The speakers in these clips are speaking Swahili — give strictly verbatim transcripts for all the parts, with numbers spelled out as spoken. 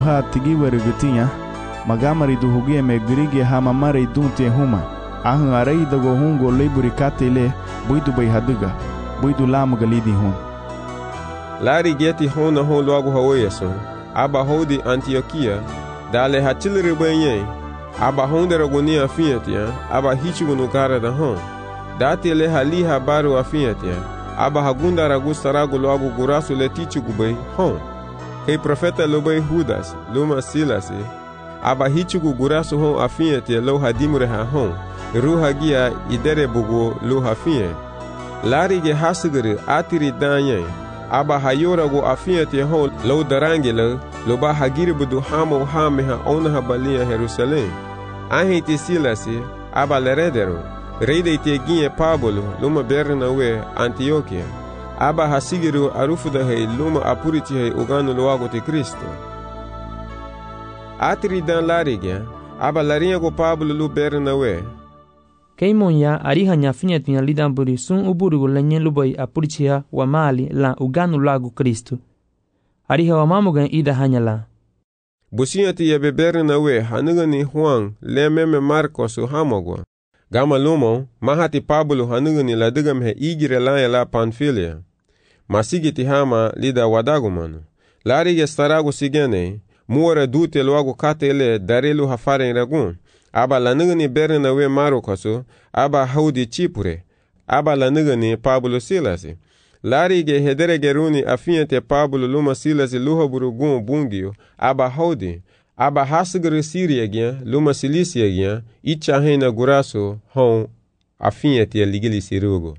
ha tigi werigitinya magamari du hugie me grige ha mamare dunte huma ahun arai dago hungo leburi katele buidu bai haduga buidu lam galidi hon lari geti hona hon logo haweso aba hodi Antioquia dale hatilere benye aba hondera gonia fiatia aba hichigu no cara da hon datele hali habaru afiatia aba hagunda ragusta ragu logo gurasu letichigu bai hon kei profeta lobai Judas luma silasi aba hichigu gurasu hon afiatia lo hadimure ha hon ruha gia idere bugu lo hafie lari ge hasigere atiri danye aba hayora go afiatia hon lo darangela lo ba hagiri budu hamo hame ha ona habalia Jerusalém ahiti silasi aba leredero reide teginye Pablo luma bernawe Antioquia aba hasigiru arufuda he luma apuriti he ugano loago te Cristo atri dan larigia aba larinha go Pablo lu bernawe keimonya ariha nyafinya lidamburi sun uburu lenye lubai apuritia wa mali la ugano lago Cristo ariha wa mamugan ida hanyala businyati ya bebernawe hanugani Juan lememe Marcos hamogwa gama lumo mahati Pablo hanugani ladugam he igire la la Panfilia masigiti hama lida wadagumano larige starago sigene muore dute loago katele darelu hafaren ragun aba lanugani bernawe Marcos aba haudi Chipure aba lanugani Pablo Silasi larige hedere geruni afiante Pablo luma Silasi luha burugun bungio aba haudi aba hasgre Siria gya luma Cilícia gya icha hena guraso hon afiante ligili sirugo.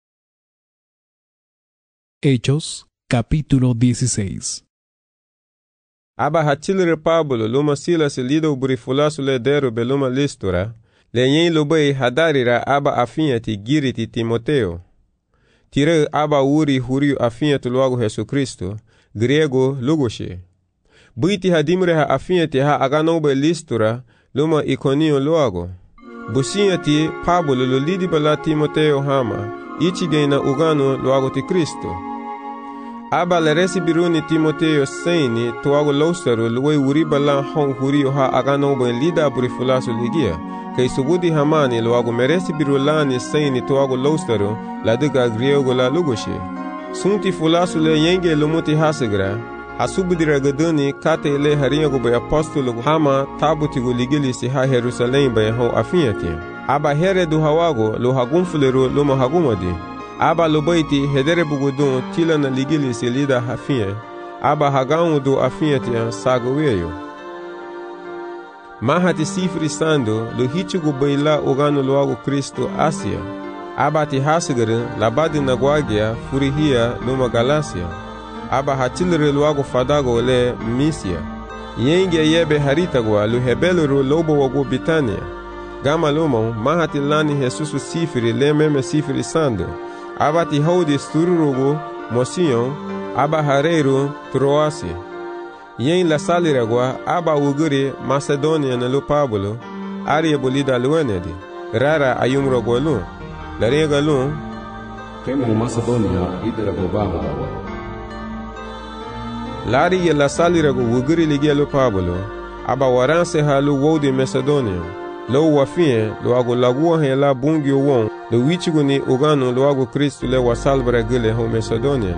Hechos capítulo dieciséis. Aba hatilre Pablo luma Silasi lido burifulasu le deru beluma Listura lenyen lobai hadarira aba afiante giriti Timoteo tire aba uri huriu afiante logo Jesus Cristo grego lugoshe buiti hadimre ha afiante ha aganobe Listura luma Iconio logo businyati Pablo lo lidi bala Timoteo hama ichigena ugano logo ti Cristo aba le resibiruni Timoteo seini toago lostaru luwe uri bala hon huriu ha aganobe lida burifulasu ligia kei subudi hamani loago meresi birulani seini toago lostaru laduga griego la lugoshe sunti fulasu le yenge lumuti hasigra hasubudira gaduni kate le haringo be apostolo hama tabuti go ligili si ha Jerusalém be ho afiati aba here du hawago lo hagumfulero lo mahagumadi aba lobaiti hedere bugudun tilana ligili si lida hafie aba hagaun do afiati sagoweyo mahati sifri sando lo hichigu beila ogano loago Cristo Asia abati hasigere labadi nagwagia furihia luma Galacia aba hatilre loago fadago le Misia yenge yebe haritagwa lo hebelero lobo wago Bitania gama lomo mahati lani Jesusu sifri le meme sifri sando abati haudi stururugo Mosion aba hareiro Troasi yen la saliragwa aba uguri Macedonia na lo Pablo arie bolida luenedi rara ayumro golu la rega lu kemu Macedonia idera gobama lari ye la salirago uguri ligia lo Pablo aba waranse halu wodi Macedonia lo wafie lo ago lagua he la bungi won lo wichigo ni ugano lo ago Kristo le wasalbra gele ho Macedonia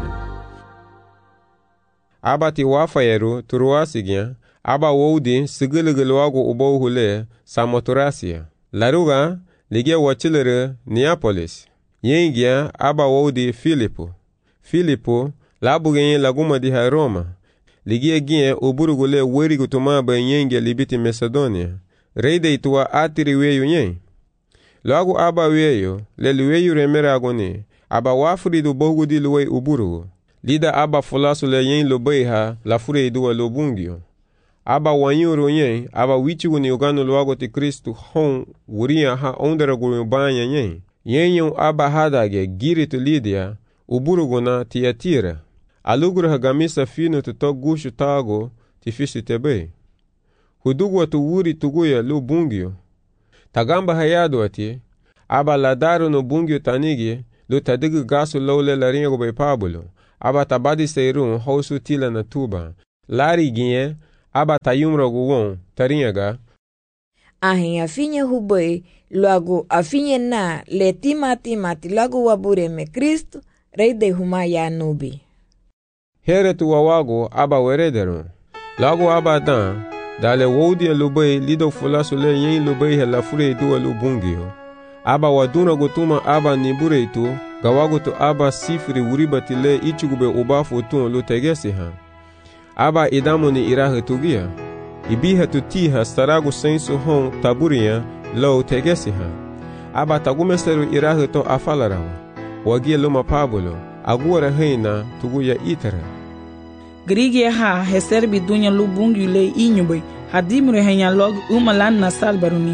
aba ti wafayeru Troasigya aba wodi sigiligelo ago ubo hule Samothracia laruga ligia wachilere Neapolis yengia aba wodi Filipo Filipo labugenye laguma di ha Roma ligia gie oburugule werigo tumaba yengia libiti Macedonia reide itwa atiri weyo nye lagu aba weyo le weyo remera agoni aba wafri do bogudi luwe uburugo lida aba fulasu le yen lobeha la fure duwa lobungio aba wanyuro yen aba wichigo ni ogano loago ti Kristo hon wuria ha ondera go banya yen yen aba hadage giritu Lidia uburugo na Tiatira alugro hagamisa fino to togushu tago ti fisu tebe hudugo to wuri tuguya lobungio tagamba hayado ati aba ladaro no bungio tanigi lo tadigu gasu lole la ringo be Pablo aba tabadi seirun hausu tila na tuba lari ginye aba tayumra gu won taringa ahin afinye hubei logo afinye na le timati mati logo wabure me Kristo rei de huma ya nubi here tu wawago aba weredero lago aba dan dale wodi lubei lido fulasu le yin lubei hela fure du lubungio aba waduna gotuma aba nibure tu gawago tu aba sifri wuribati le ichugube ubafu tu lu tegesi ha aba idamu ni irahe tugia ibiha tu tiha starago sensu hon taburia lo tegesi ha aba tagumeseru irahe to afalarawa wagie luma Pablo agora reina tuguya itara Grige ha heserbi dunya lubungi le inyube hadimre henya log umalan na salbaruni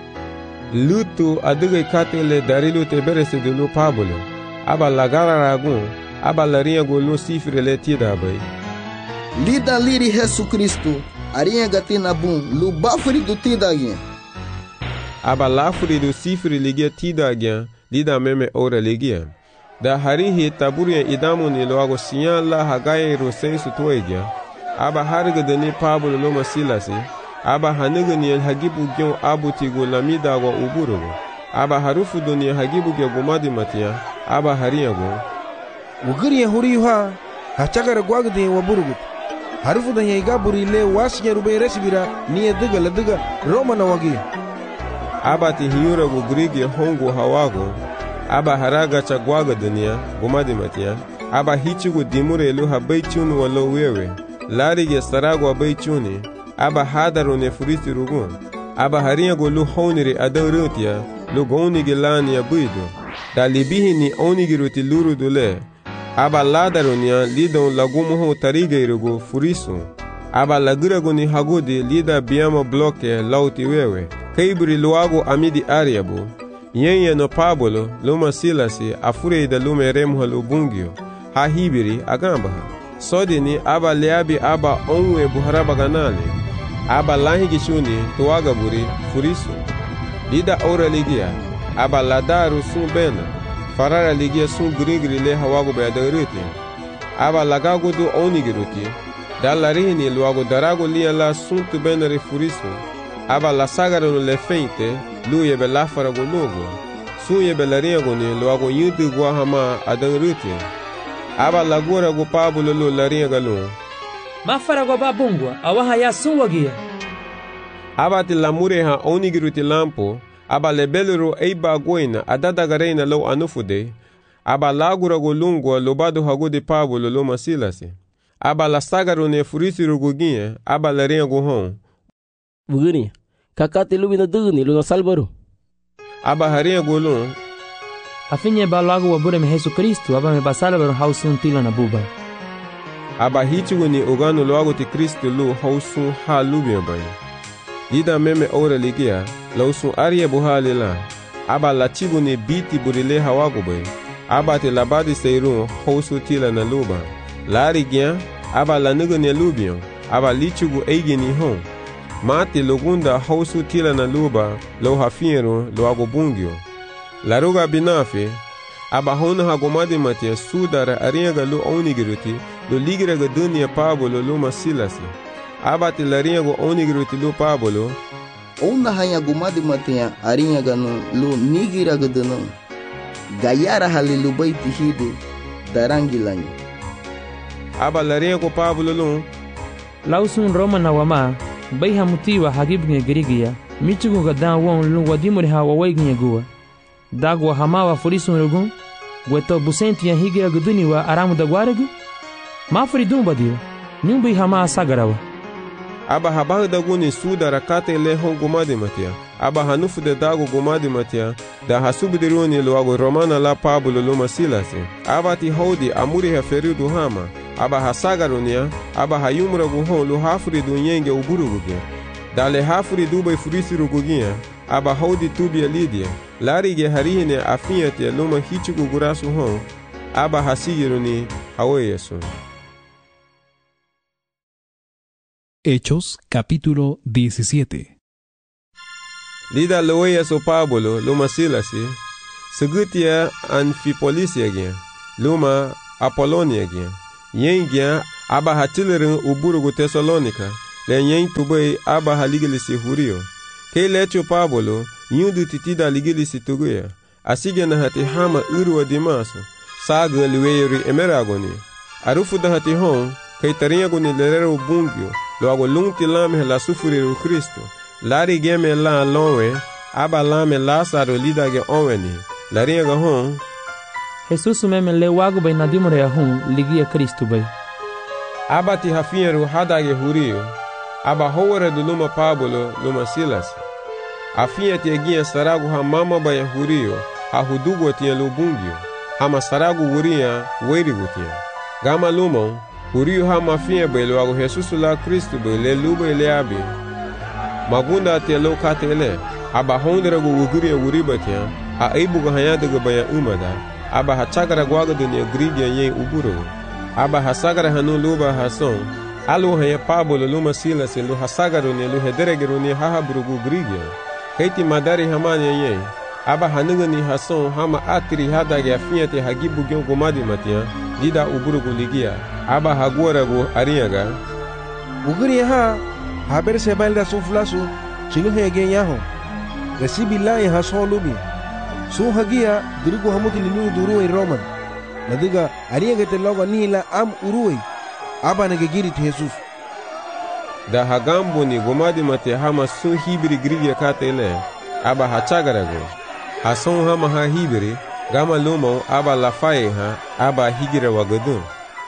lutu aduge katele darilu teberese de lu Pablo aba lagara ragun aba larinha golu sifre le tida bay lida liri Yesu Kristo arinha gatina bum lu bafri do tida gen aba lafri do sifre ligia tida gen lida meme ora ligia da harihi taburia idamu ni loago sinya la hagaye ro sensu toegia aba hariga deni Pablo loma silasi aba haniga ni hagibu gyon abuti go lamida go uburugo aba harufu doni hagibu ge gomadi matia aba hariya go wugiriye huri ha hachagara gwagde waburugo harufu da yega burile wasinya rube resibira ni ediga ladiga roma na wagi aba ti hiyura go grige hongo hawago aba haraga cha gwaga dunia gomadi matia aba hichigo dimure lu habaichun walo wewe larige sarago abaichuni aba hadaro ne furisi rugun aba hariya go lu honiri adaurutia lu gonigi lani ya buido da libihi ni onigi ruti luru dule aba ladaro niya lidon lagumuho tarige irugo furisu aba lagirago ni hagudi lida biyama bloke lauti wewe kaiburi luago amidi ariabu yenye no Pablo luma silasi afure da lume remho lubungio ha hibiri agambaha sodini aba leabi aba onwe buharaba ganali aba lahigi shuni tuwaga buri furisu lida ora ligia aba ladaru sun bena farara ligia sun grigri le hawago bayadaruti aba lagago du onigiruti dalarihini luago darago lia la sun tu benari furisu aba la sagaro le feinte luye be la farago logo suye be la riego ni luago yudu guahama adanruti aba la gora go Pablo lo la riega lo mafarago babungwa awaha ya sunwagia aba ti lamure ha onigiruti lampo aba le belero eiba goina adada gareina lo anufude aba la gora go lungwa lo bado hago de Pablo lo masilasi aba la sagaro ne furisi ruguginye aba la riego hon Bugini, kakati lubina dugni luno salbaro. Aba haria golon. Afinye balago wabure me Yesu Kristo aba me basalbaro hausun tila na buba. Aba hichigo ni ogano loago ti Kristo lu hausun ha lubia bay. Lida meme ora ligia, lausun aria buhali la. Aba lachigo ni biti burile hawago bay. Aba te labadi seirun hausu tila na luba. Lari gia, aba la nugo ni lubion. Aba lichigo eigi ni hon. Mati lugunda hausu tila na luba lo hafiero lo agobungio. Laruga binafe aba hona hagomadi matia sudara ariaga lo onigiruti lo ligiraga dunia Pablo lo masilasi. Aba ti lariago onigiruti lo Pablo ona hanya gomadi matia ariaga no lo nigiraga dano gayara halilu baiti hidu darangilanyo. Aba lariago Pablo lo lausun Roma na wama Baiha mutiwa hagibnge girigia michugo gadan won lu wadimure ha wawaignye gua dagwa hamawa furisun rugun gweto busenti ya higira guduni wa aramu da gwaregu mafri dumbadio nyumbi hama sagarawa aba habahu da guni suda rakate le hon gumadi matia aba hanufu de dago gumadi matia da hasubidiruni luago romana la Pablo lo masilasi aba ti hodi amuri ha feridu hama aba hasagarunia aba hayumra guhon lu hafri du nyenge uburuguge dale hafri du bay furisi rugugia aba hodi tubia lidia larige harihine afiate luma hichugu gurasu hon aba hasigiruni haweyesu. Hechos capítulo diecisiete. Lida loweyesu Pablo luma silasi segutia Anfipolisia gia luma Apolonia gia yengia aba hatilerin uburugu Tesalonika le nyen tubei aba haligilisi hurio. Ke lecho Pablo nyudu titida ligilisi tuguya. Asige na hati hama urwa dimaso. Saga liweyori emeragoni. Arufu da hati hon, kay taringagoni lerero bungyo, lo ago lungti lame la sufuriru Kristo. Lari geme la lonwe, aba lame Lazaro lidage onweni. Laringa hon, Jesus meme le wago bay nadimore ya hon ligia Kristo bay. Aba ti hafinyeru hadage hurio, aba howere du luma Pablo luma Silas. Afinye ti egia saragu ha mama bay hurio, ha hudugo ti lubungyo, hama saragu wuria weirigu ti. Gama lumon, hurio ha mafinye bay lo ago Jesus la Kristo bay le lube le abi. Magunda te lo katele, aba hondere go wuguria wuriba ti, ha eibuga hayadaga bay umada. Aba hachagara gwaga dunia grigia yen uburo. Aba hasagara hanu luba hason. Alu haya Pablo luma Silas lu hasagaro ne lu hederegero ne hahaburugu grigia. Kaiti madari hamani yen. Aba hanuga ni hason hama atiri hadage afinyate hagibu gyon gomadi matia. Dida uburugu ligia. Aba haguara go ariaga. Uguri ha haber sebalda suflasu chilu hege yaho. Resibi lai hason lubi. Su hagia dirigo hamuti lilu duruwe Roman. Nadiga ariaga te logo nila am uruwe. Aba nagegiri te Jesus. Da hagambo ni gomadi mate hama sun hibiri grigia katele. Aba hachagarago. Hason hama ha hibiri. Gama lumo aba lafaye ha. Aba higire wagadun.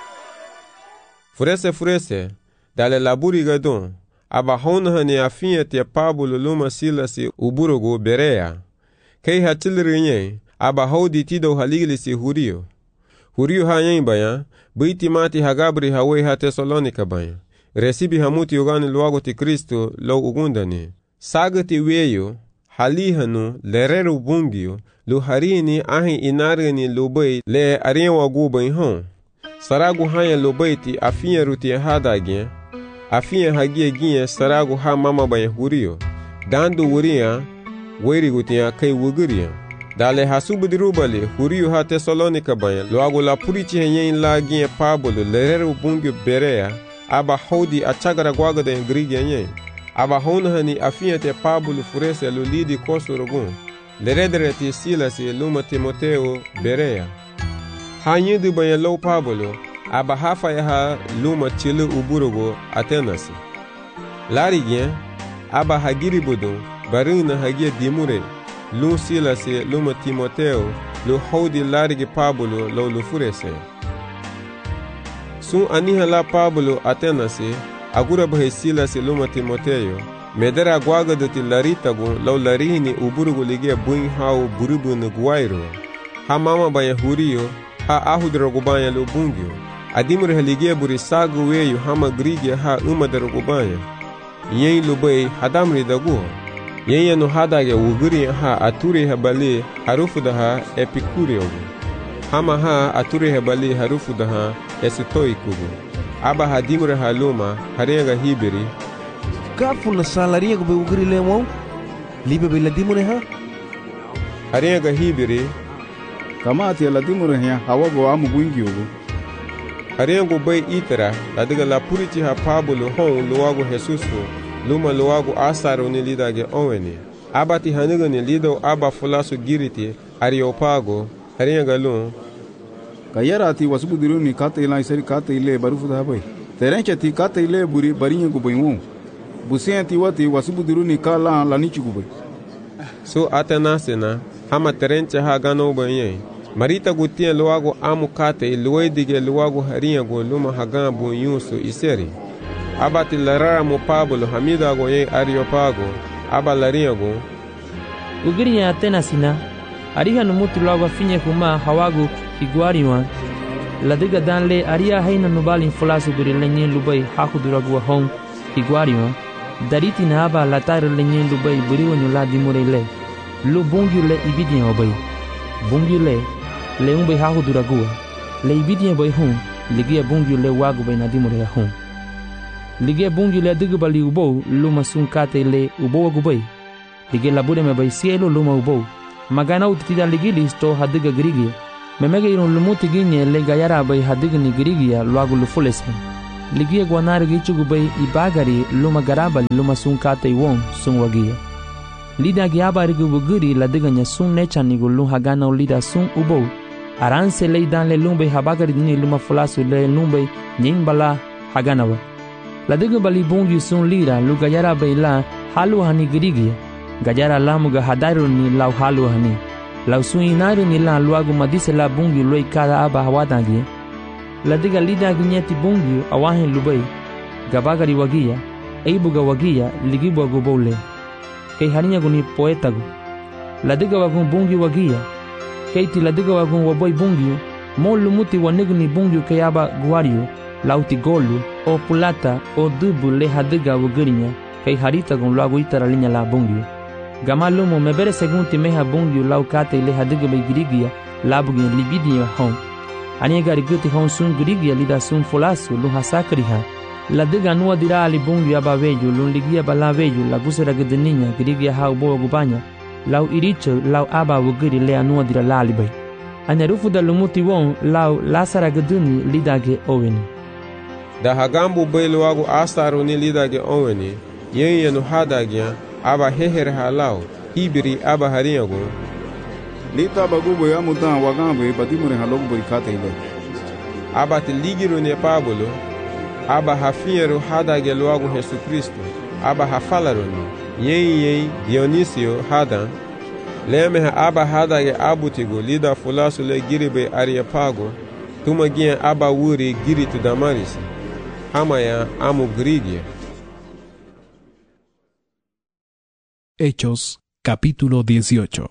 Furese furese. Dale laburi gadun. Aba hona ni afinye te Pablo luma Silasi uburugo Berea. Kei hatilrinye, aba haudi tido haligilisi hurio. Hurio hayen baya, biti mati hagabri hawe ha Tesalonika baya. Resibi hamuti ugani luago ti Kristo lo ugundani. Sagati weyo, halihanu, lereru bungyo, lu harini ahi inarini lubay le arienwa guba hon. Saragu haya lubay ti afinye ruti hadagye, afinye hagie ginye saragu ha mama baya hurio. Dandu wuria, weiri gutia kai wuguria. Dale hasubudirubale, hurio ha Tesalonika baya, luago la purichi henyen la ginye Pablo, lereru bungyo Berea, aba hodi achagara gwaga da ngrigia nyen. Aba hona hani afinya te Pablo furese lulidi kosu rogun. Leredere ti Silasi luma Timoteo Berea. Hanyidu baya lo Pablo, aba hafa ya ha luma chilu uburugo Atenasi. Lari gen, aba hagiri budun, baruna hagia dimure. Lu Silasi luma Timoteo, lu hodi larigi Pablo lo lu furese. Sun aniha la Pablo Atenasi, agura bahe Silasi luma Timoteo, medera gwaga duti laritagu lau larihini uburugu ligia buin hau burubu nuguwairo. Ha mama baya hurio, ha ahudrogu baya lu bungyo. Adimure haligia buri sagu weyu hama grigia ha umadrogu baya. Yen lubai hadamri dagu. Yen yanu hadage uguri ha aturi habali harufu daha epikurio. Hama ha aturi habali harufu daha esitoi kugu. Aba hadimure haluma harenga hibiri. Kafu na salaria go be uguri lemo. Libe be ladimure ha. Harenga hibiri. Kama ati ladimure ha hawago amu gwingi ugu. Harengo bay itara ladiga la purichi ha Pablo hon luago Jesusu. Luma luago asaro ni lidage onweni. Abati haniga ni lido aba fulasu giriti Areopago harenga lun. Kayara ati wasubudiru ni kate ila isari kate ile barufu da bay. Terenche ti kate ile buri barinye gubaymu. Busen ti wati wasubudiru ni kala la nichi gubay. So atenasena hama terenche ha gano banye. Marita gutia luago amu kate iluedige luago haringa go luma hagan bu yusu iseri. Abati larara mo Pablo hamida go ye Areopago aba laringa go. Ugirinya Atenasina, ariha numutu luago finye kuma hawagu higuariwa. Ladiga danle aria haina nubali fulasu buri lenye lubai hakuduragu hong higuariwa. Dariti na aba latare lenye lubai buri wanyula dimure le. Lu bungi le ibidien obay. Bungi le le umbai hakuduragu. Le ibidien boy hong ligia bungi le wagu bay nadimure hong. Ligia bungi le digubali ubo luma sunkate le ubo gubay. Ligia labure me bay cielo luma ubo. Magana utitida ligilis to hadiga grigia. Memega iron lumuti ginye le gayara bay hadiga ni grigia luagu lufulese. ligia guanar gichugu bay ibagari luma garaba luma sun kate won sun wagia. Lida giaba rigu buguri la diganya sun nechanigu lum hagana lida sun ubo. Aranse lei dan le lumbe habagari dini luma fulasu le lumbe nyimbala haganawa. La digu bali bungi sun lira lu gayara bay la halu hani girigia. Gajara lamuga hadaru ni lau halu hani. Lau sun inaru ni la luagu madise la bungi loi kada aba hawadangi. La diga lida ginyeti bungi awahin lubai. Gabagari wagia, eibuga wagia ligibu agubole. Kei harinya guni poetagu. La diga wagun bungi wagia. Keiti la diga wagun waboy bungi. Mo lumuti waniguni bungi kei aba guario. Lauti golu, o pulata, o dubu le hadiga wagirinya. Kei harita gun luagu itara linya la bungi. Gamalumo mebere segunti meha bungi lau kate le hadiga bay girigia. Labugi libidia hon. Aniga riguti hon sun girigia lida sun folasu lu hasakriha. La diga nua dira ali bungi aba veju lun ligia bala veju la gusera gideninya girigia hau boa gubanya. Lau iricho lau aba wugiri le anua dira la alibay. Anya rufu da lumuti won lau lasara giduni lidage oweni. Da hagambu bay luagu astaru ni lidage oweni. Yen yenu hadagya aba heher halau hibiri aba harinyagu. Lita bagubo ya mutan wagambe badimure halog burikate ile. Aba te ligiru ne Pablo. Aba hafinyeru hadage luagu Yesu Kristo. Aba hafalaru ni. Yen yen Dionisio hadan. Leme ha aba hadage abutigo lida fulasu le giribe Areopago. Tuma gien aba wuri giritu Damaris. Hamaya amu Grigia. Hechos, capítulo dieciocho.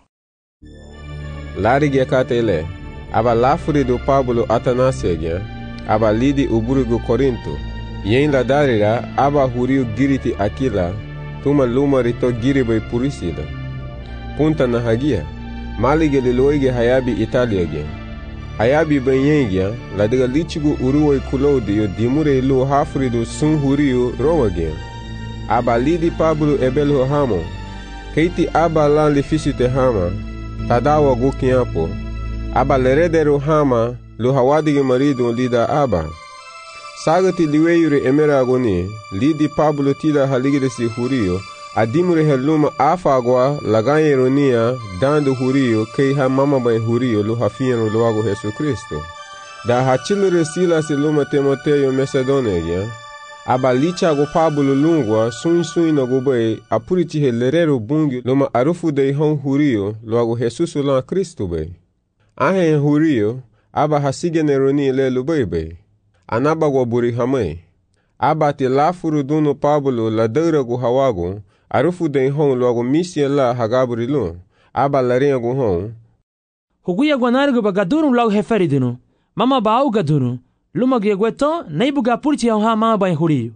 Larigia katele, aba lafuri do Pablo Atanasia, aba lidi uburigo Corinto, yen la darira, aba huriu giriti Aquila, tuma luma rito giribe Purisila. Punta na hagia, malige liloige hayabi Italia gen. Hayabi benyengia, la diga lichigu uruwe Claudio dimure lu hafuri do sun huriu Roma gen. Aba lidi Pablo ebelo hamo, keiti aba lan li fisite hama, tadawa gukiapo, aba leredero hama, lu hawadige marido lida aba. Sagati liweyure emeragoni, lidi Pablo tida haligidesi hurio, adimure heluma afagwa lagayeronia, dando hurio, kei ha mama bay hurio, lu hafieno luago Jesu Kristo. Da hachilure sila si luma Timoteo Macedonia, aba licha go Pablo lungwa sun sun no go bay apuriti helerero bungi loma arufu de hon hurio logo Jesus la Cristo bay ahe hurio aba hasige neroni le lubebe anaba go buri hamay aba te lafuru duno Pablo la deura go hawago arufu de hon logo misia la hagaburi lo aba larenga go hon huguya gwanargo bagaduru logo heferidino mama bau gaduru luma gegweto neibuga purti ha ma ba hurio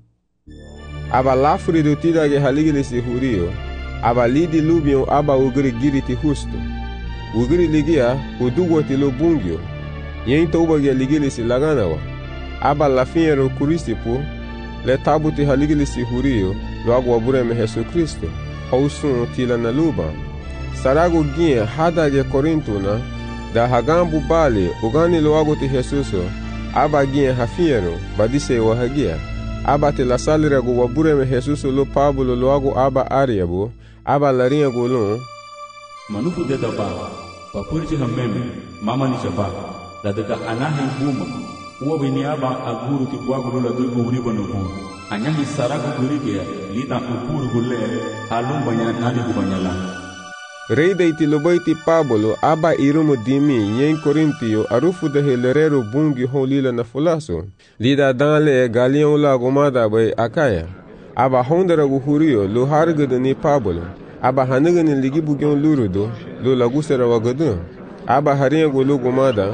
aba lafuri do tida ge haligilisi hurio aba lidi lubio aba ugri giriti husto ugri ligia udugo tilo bungio yen toba ge ligilisi laganawa aba lafiero kurisipo le tabuti haligilisi hurio lo agwa bureme Yesu Kristo hausun tila na luba sarago gia hada ge Korintuna da hagambu bali ugani lo agoti Jesuso aba gien hafiero badise wa hagia aba te la salira go wabure me Jesus lo Pablo lo ago aba ariabo aba laringa go lo manufu de daba papurji hameme mama ni shaba la daga anahi buma uwa bini aba aguru ti bwago la dugo uri bonugo anyahi sarago gurige lita upuru gule alumba nya nani kubanyala Rei de itilobaiti Pablo aba irumu dimi yen Korintio arufu de helerero bungi holila na fulaso. Lida danle galion la gomada bay akaya. Aba hondera guhurio lo hargada ni Pablo. Aba haniga ni ligi bugyon lurudo lo lagusera wagadu. Aba haringa golo gomada.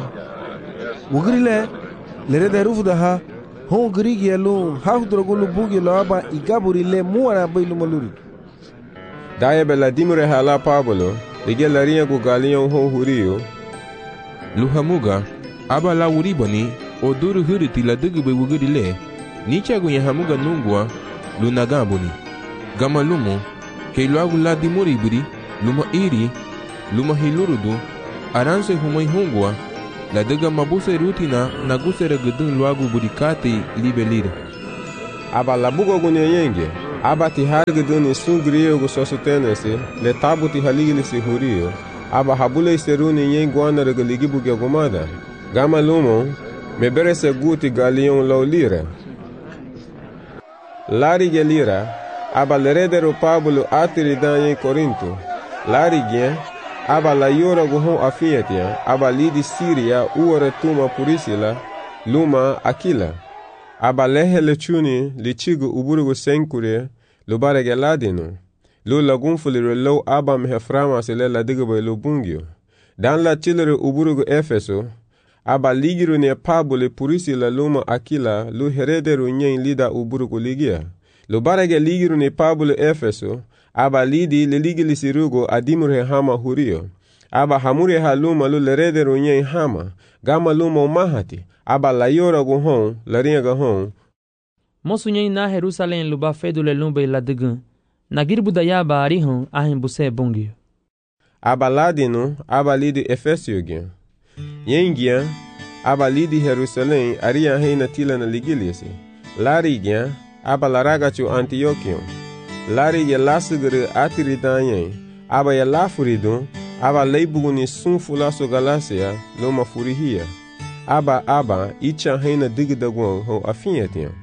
Ugrile lere de rufu da ha hon grigi lo hafdro golo bugi lo aba igaburi le muara bay lo malurido. Daye bela dimure hala Pablo, lege larinha go galion hon hurio. Luhamuga, aba la uribani, o duru huriti la dugube wugurile, nicha go yahamuga nungwa, lunagambuni. Gama lumo, ke luagu la dimuri buri, luma iri, luma hilurudu, aranse humai hungwa, la duga mabuse rutina, naguse regudun luagu burikati libe lire. aba labugo gune yenge, aba ti harguduni sun griego sosutenese, le tabu ti haligilisi hurio, aba habule isteruni yen guana regaligibuge gomada. Gama lumo, mebere se guti galion lau lira. Lari gelira, aba leredero Pablo atiri dan yen Corinto. Lari gen, aba la yora guhon afiatia, aba lidi Siria uore tuma purisila, luma Aquila. Aba lehe lechuni lichigu uburugu senkure, lubare geladino. Lu lagunfulire lo aba meheframa sile la digaba lo bungio. Dan la chilere uburugu Efeso, aba ligiru ne Pablo purisila luma Aquila, lu herederu nyen lida uburugu ligia. Lubare ge ligiru ne Pablo Efeso, aba lidi le ligili sirugo adimure hama hurio. Aba hamure haluma lu lerederu nyen hama, gama luma mahati. Aba la yora guhon, la ringa hon. Mosu nyen na Jerusalem luba fedule lumbe la digun. Na girbu da yaba arihon ahin buse bungio. Aba ladino, aba lidi Efesio gen. Yen gen, aba lidi Jerusalem aria heina tila na ligiliasi. Lari gen, aba laragachu Antiochion. Lari ye lasugere atiri danyen, aba ye lafuridun, aba leibuguni sun fulaso Galacia, loma furihia. Aba aba icha heina digidagwan ho afinyatian.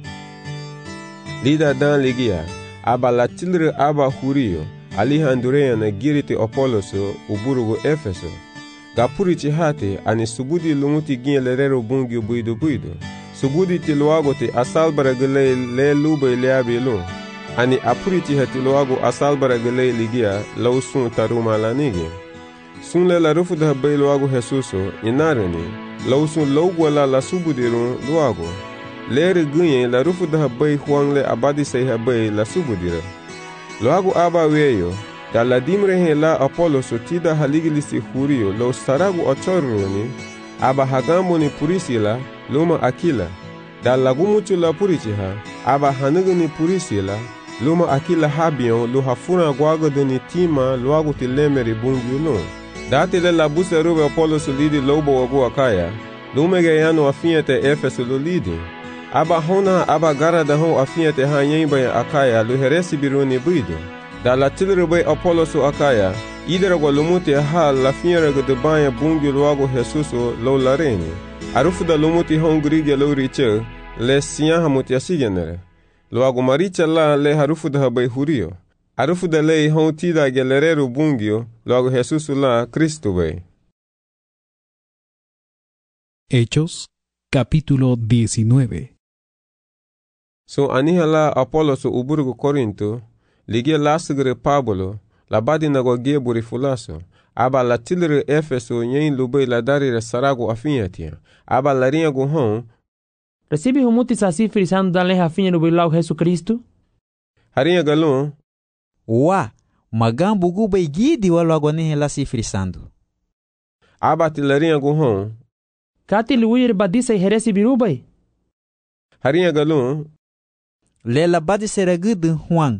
Lida dan ligia, aba latilre aba hurio, alihandurea na giriti Apoloso uburugo Efeso. Gapuri chihate ani subudi lumuti gien lerero bungio buido buido. Subudi tiluago te asalbara gele le lube leabi lu. Ani apuri chihate luago asalbara gele ligia lausun taruma lanigi. Sun le la rufu da bay luago Jesuso inareni. Lausun logwala la subudirun luago. Lere gunye la rufu da bay huang le abadi say habay la subudira. Luago aba weyo. Da la dimre he la Apoloso tida haligilisi hurio lo saragu ochoruni. Aba hagambo ni purisila luma Aquila. Da lagumuchu la purichiha. Aba hanugu ni purisila luma Aquila habion lu hafuna guago de ni tima luago tilemeri bungi ulun. Dati le la busa rube Apoloso lidi lobo wagu akaya. Lumege yano afinyete Efeso lu lidi. Aba hona aba gara da hon afinyete ha nyemba ya akaya lu heresi biruni buido. Da la tilrebe Apoloso akaya, idera gwa lumuti ha la fiera de banya bungi luago Jesuso lo lareni. Arufu da lumuti hon grige lo riche, le siya hamuti asigenere. Luago maricha la le harufu da habay hurio. Arufu da le hon tida gelerero bungio, luago Jesuso la Cristo bay. Hechos, capítulo diecinueve. So aniha la Apoloso uburgo Corinto, ligia lasgre Pablo, la badi nagogie burifulaso, aba la tilre Efeso nyen lube la darire sarago afinyatia, aba la rinha guhon. Recibe humuti sasi frisando dan leha afinha lube lau Jesu Cristo? Harinha galon. Wa, magambu gube gidi walo agonihe la si frisando. Aba tilarinha guhon. Kati luir badisa heresi birubai? Harinha galon. Lela badisa ragudu huang.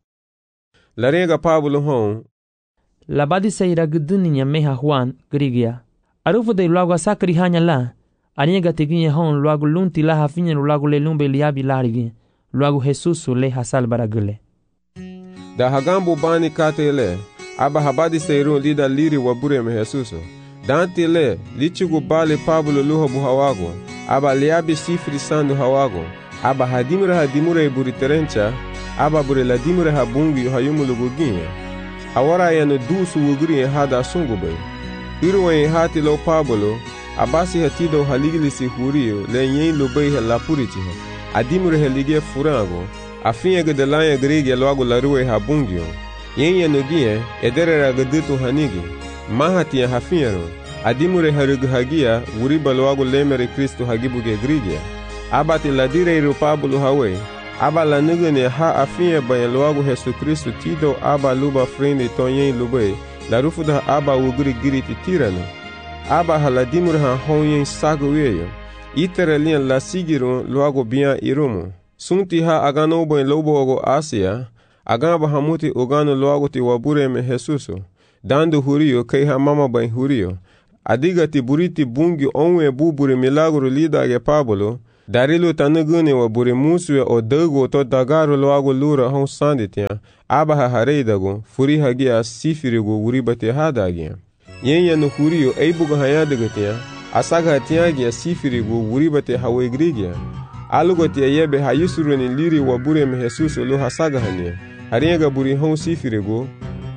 La rega Pablo hon. La badisa iraguduninya meha Juan grigia. Arufu de luago sakri hanya la. Aniga teginye hon luago lunti la hafinye luago le lumbe liabi larigi. Luago Jesusu le hasal baragule. Da hagambo bani kate le. Aba habadi seirun lida liri wabure me Jesuso. Dante le lichugu bale Pablo luha buhawago. Aba liabi sifri sandu hawago. Aba hadimura hadimura buriterencha. Aba bure la dimure ha bungi hayumulugu ginye. Awara yano dusu wuguri hada sungube. Iruwe hati lo Pablo, abasi hatido haligilisi hurio le nyen lubei he la purichiha. Adimure he ligie furango, afinye gedelanya grige loago la ruwe ha bungio. Yen yano gie, edere ragaditu hanigi. Mahati ya hafinyaro, adimure harigu hagia, wuriba loago lemere Kristo hagibuge grige. Abati la dire iru Pablo hawe, aba la nugene ha afinye bayan loago Jesu Kristo tido aba luba freni tonyen lube, la rufu da aba wuguri giri titirano. Aba haladimur ha honyen sago weyo, itere lian la sigirun loago bian irumu. Sunti ha agano bayan lobo ogo Asia, agamba hamuti ogano loago ti wabure me Jesuso, dando hurio kei ha mama bayan hurio. Adiga ti buriti bungi onwe buburi milagro lida ge Pablo, Darilu tanuguni wa buri musu ya o dago to dagaru loago lura hon sanditia aba ha hareidago furi hagia sifirigo wuribate hadagia yenya no huriyo eibugo hayadagatia asaga tiagia sifirigo wuribate hawegrigia alugotia yebe hayusuruni liri wa buri me Jesus lo hasaga hania hariega buri hon sifirigo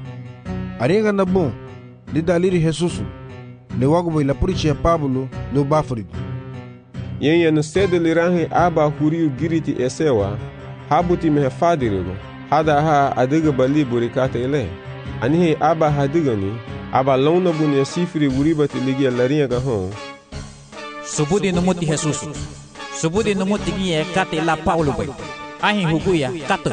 Ariega na bom lida liri Jesus le wago boy la puriche Pablo lo bafrigo yenya no sede lirahi aba huriyo giriti esewa habuti me fadirigo hada ha adiga bali burikata ile anihi aba hadigani aba launa bunya sifiri wuribati ligia laringa ga hon Subudi numuti Jesus Subudi numuti gie kate la Paulo boy ahi huguya kato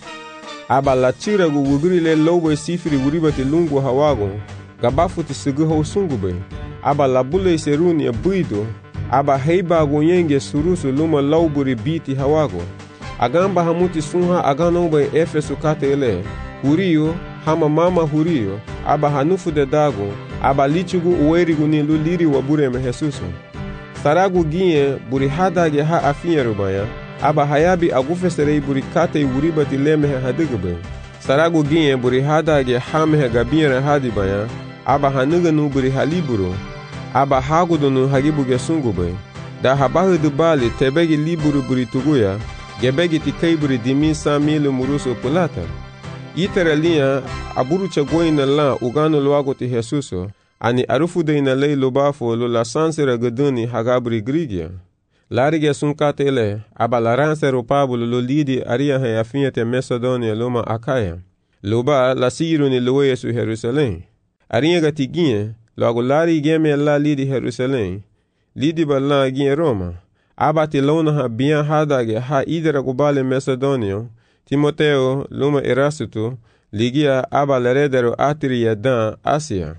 aba la chira gu wugri le lobo sifiri wuribati lungu hawago gabafuti sugu ho sungu boy aba la bule seruni ya buido aba heiba gu yenge surusu luma lauburi biti hawago agamba hamuti sunha agano bai Efesu kate ile huriyo hama mama huriyo aba hanufu de dago aba lichugu uwerigu ni luliri wa bure me Jesusu saragu gie buri hadage ha afinya rubaya aba hayabi agufeserei buri kate wuribati leme hadigbe saragu gie buri hadage ha me gabira hadibaya aba hanuga nu buri haliburu aba hagudunu hagibuge sungube da habahu dubali tebegi liburu buri tuguya gebegi tikaiburi dimi samilu muruso pulata itera linha aburu chagoina la ugano loago ti Jesuso ani arufu de ina lei lobafo lo la sansera gaduni hagabri grigia larige sunkatele abalaranse ro Pablo lo lidi aria he afinha te Macedonia loma Akaya loba la siru ni loe su Jerusalém aria gatiginha logo lari geme la lidi Jerusalém lidi balla ginha Roma abati lona ha bian hadage ha idera gubale Macedonia Timoteo luma Erasto ligia aba leredero atria dan Asia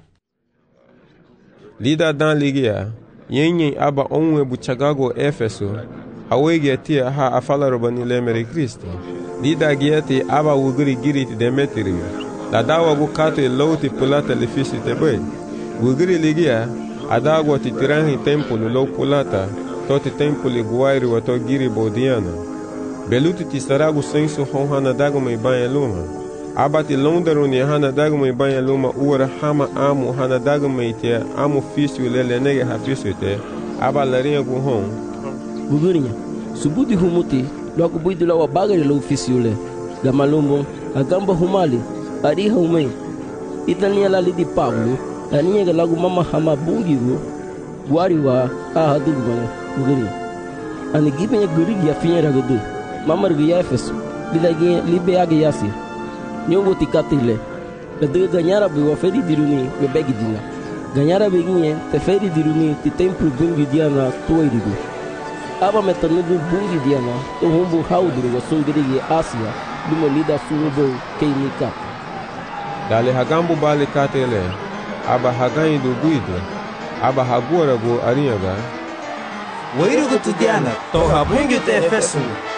lida dan ligia yenye aba onwe buchagago Efeso hawege tia ha afala robani lemere Kristo lida gieti aba wugri giriti Demetrio la dawa bukate loti pulata lefisi tebe wugri ligia adago titirangi tempolo lo pulata toti tempoli guairi wato giri bodiana beluti ti saragu sensu honhana dago mai banha luma abati londaro ni hana dago mai banha luma ura hama amu hana dago mai te amu fisio lele nege hafiso te aba larinha gu hon Gugurinha subudi humuti logo buidu la wabagari lo fisio le gamalumbo agamba humali ari humei itania la lidi Pablo ania lagu mama hama bungigo guariwa ahadugmane Gugurinha ani gibenya gurigi ya finya ragadu mamar gya Efeso lidagi libeagi yasi nyongo tikatile lede ganyara bi wafedi diruni bebegi dina ganyara beginye tefedi diruni ti templo bungi diana toirigo aba metanudu bungi diana to humbu hauduru wasungirigi Asia dumo lida sunubo keinika dale hagambu bale katele aba haganyi do guido aba hagora go ariaga Wairugo tudiana to habungi te Efeso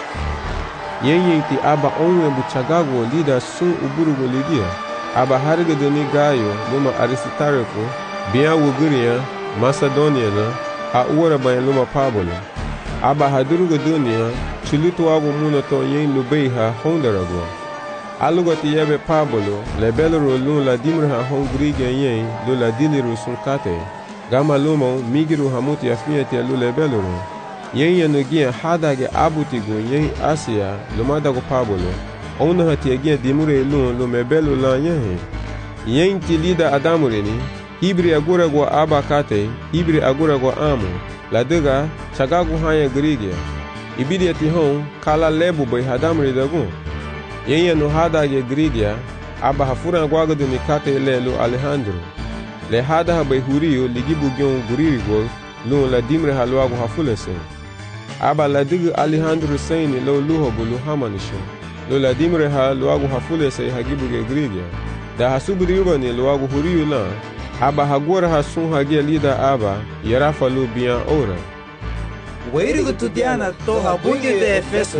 yenye ti aba onwe buchagago lida sun uburugo lidia aba harga doni gayo luma Aristarco bia wuguria Macedonia na a uora ba luma Pablo aba hadurugo dunia chuluto abo muno to yen lubeiha hondarago alugo ti yebe Pablo lebelo lun la dimra hongriga yen lo la diliru sunkate gama lumo migiru hamuti afiati lu lebelo yen yanugia hadage abutigo yen Asia lumada go Pablo ona hati agia dimure lu lo mebelo la yen yen tilida adamureni ibri agura go abakate ibri agura go amu la dega chagagu haya grigia ibidi ati hon kala lebu bay hadamure dago yen yanu hadage grigia aba hafura gwago de nikate lelo Alejandro le hada bay huriyo ligibu gyon guririgo lu la dimre halwago hafulese aba la dig Alejandro Saini lo luho bulu hamanisho lo la dimre ha luagu hafule se hagibu ge grigia da hasubri yubani luagu huriyu la aba hagora hasun hagia lida aba yarafa lu bian ora Wairugo tudiana to habungi te Efeso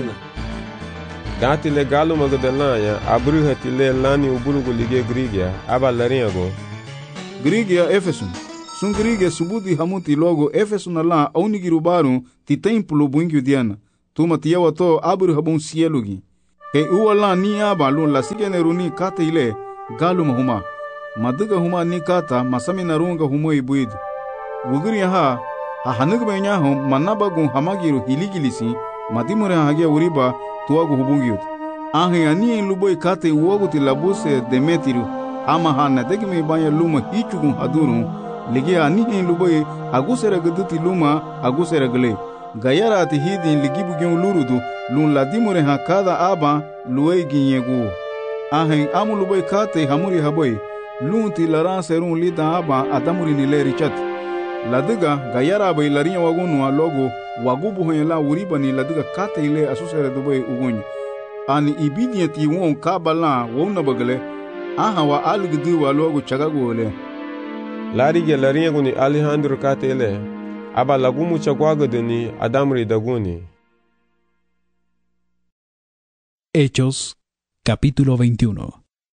dati le galo magdalanya abru hatile lani uburugo lige grigia aba laringo Grigia Efeso Sungrige subudi hamuti logo Efeso na la aunigirubaru ti templo buingyu diana. Tuma tiyawa to abur habon sielugi. Ke uwala ni aba lun la sigeneru ni kata ile galu mahuma. Maduga huma ni kata masami narunga humo ibuidu. Wuguri ha ha hanug benya hum manabagun hamagiru hiligilisi madimure hagia uriba tuagu hubungiut. Ahe ani en luboi kate uogu ti labuse demetiru ama hana degme banya luma hichugun hadurun ligi ani en luboi agusera gaduti luma agusera gale. Gayara ati hidin ligibu gyon lurudu lun ladimure ha kada aba luei ginyegu. Ahe amu luboi kate hamuri haboi lun ti laran serun lida aba adamuri nile richat. Ladiga gayara bai larinya wagunu logo wagubu honyela uriba ni ladiga kate ile asusere dubai ugunyi. Ani ibidiyati won kabala wona bagale aha wa algdu wa logo chagagole. Larige larinya guni Alejandro kate ile aba lagumu chagwagaduni adamri daguni. Hechos, capítulo veintiuno.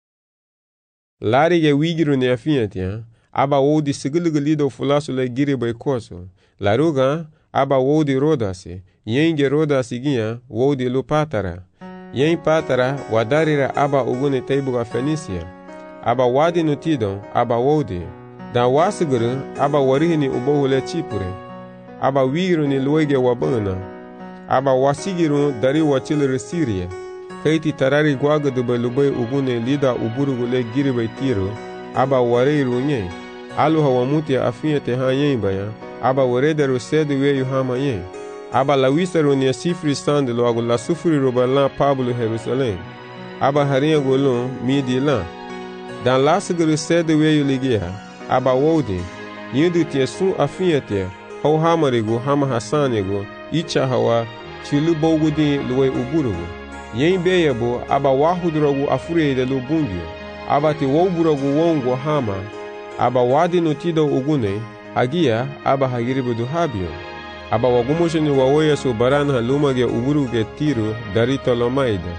Larige wigiru ne afiatia aba wodi sigilgilido fulasule giribai koso. Laruga aba wodi rodasi yenge rodasi ginha wodi lupatara. Yen patara wadarira aba ugune teibuga Fenisia. Aba wadi nutidon aba wodi. Dan wasiguru aba warihini ubohule Chipure. Aba wiru ni luege wabana. Aba wasigiru dari wachilere Syria. Kaiti tarari gwagadu lubai ugune lida uburugule giribai tiro. Aba wareiru nye. Aluha wamuti afinya teha yen baya. Aba warederu sedu weyu hama yen. Aba la wisaru ni sifri sande logo la sufri robalan Pablo Jerusalem. Aba harinha golon midi lan. Dan lasguru sedu weyu ligia. Aba wodi. Yindu tia sun afinya tia. Hau hamarigo hama hasanego. Icha hawa chilu bogudi luwe uburugo. Yen beyabo aba wahudrogu afurede lubungyo. Aba ti woburagu wongo hama. Aba wadi notido ugune. Agia aba hagiribudu habio. Aba wagumosheni wawoya so baran halumage uburuge tiro dari Tolomaida.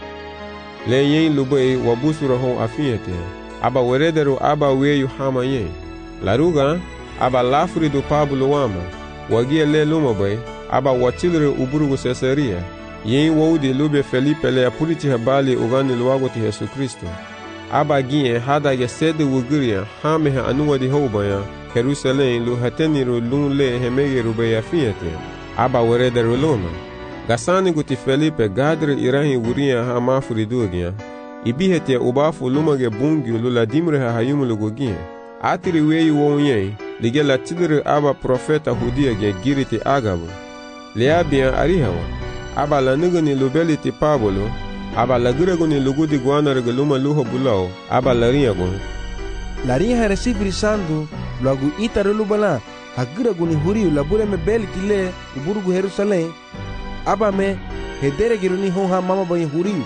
Le yen lubei wabusura hon afiete. Aba werederu aba weyu hama yen. Laruga aba lafuri do Pablo wama. Wagia le lumabai aba wachilre uburugu Caesarea. Yen wodi lube Felipe le apuriti habali ugani luwago ti Yesu Kristo. Aba ginye hadage sede wuguria hamehe anuwa di hobaya. Jerusalem lu hateniru lun le hemege rubeya fiete. Aba werederu loma. Gasani guti Felipe gadre irahi wuria ha mafuri dugia. Ibihete ubafu lumage bungi lula dimre ha hayumulu gugia. Atiri weyu wonye lige la tidre aba profeta hudia ge giriti agabu. Leabian arihawa. Aba la nugani lubeliti Pablo. Aba la guraguni lugudi guanarga luma luho bulao. Aba la riagon. La rinha recibri sandu logo itare lubala haguraguni huriu labure me beliti le uburugu Jerusalem. Aba me hedere giruni honha mama banye huriu.